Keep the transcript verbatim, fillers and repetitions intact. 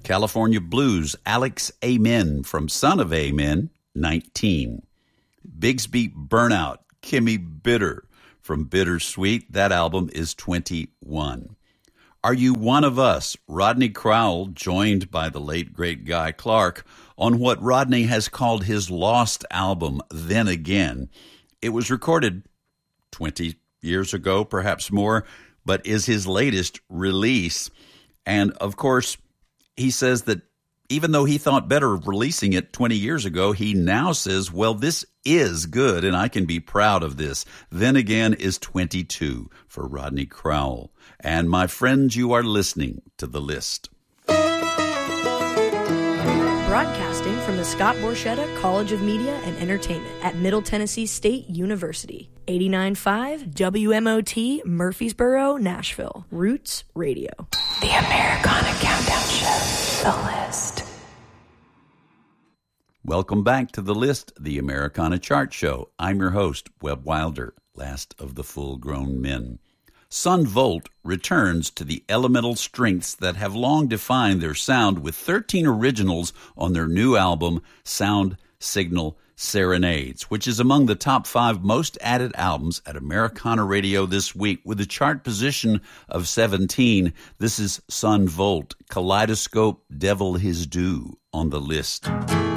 California Blues, Alex Amen from Son of Amen, nineteen. Bigsby Burnout, Kimmy Bitter from Bittersweet, that album is twenty-one. Are You One of Us? Rodney Crowell, joined by the late great Guy Clark, on what Rodney has called his lost album, Then Again. It was recorded twenty years ago, perhaps more, but is his latest release. And, of course, he says that even though he thought better of releasing it twenty years ago, he now says, well, this is good, and I can be proud of this. Then Again is twenty-two for Rodney Crowell. And, my friends, you are listening to The List. Broadcasting from the Scott Borchetta College of Media and Entertainment at Middle Tennessee State University. eighty-nine point five W M O T, Murfreesboro, Nashville. Roots Radio. The Americana Countdown Show. The List. Welcome back to The List, the Americana Chart Show. I'm your host, Webb Wilder, last of the full-grown men. Son Volt returns to the elemental strengths that have long defined their sound with thirteen originals on their new album, Sound Signal Serenades, which is among the top five most added albums at Americana Radio this week with a chart position of seventeen. This is Son Volt, Kaleidoscope, Devil His Due on The List.